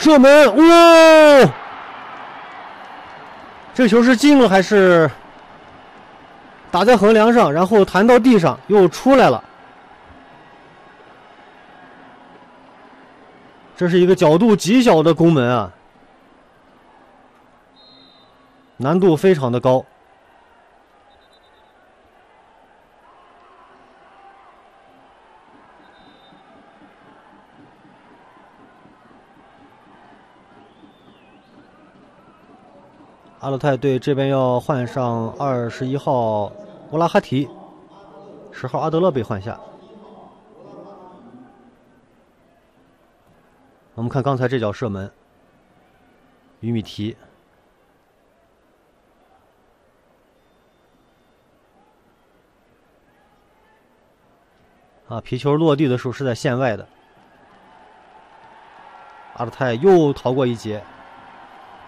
射门，哇、这球是进了还是打在横梁上，然后弹到地上又出来了？这是一个角度极小的攻门啊，难度非常的高。阿勒泰队这边要换上21号乌拉哈提，10号阿德勒被换下。我们看刚才这脚射门，于米提啊，皮球落地的时候是在线外的。阿勒泰又逃过一劫。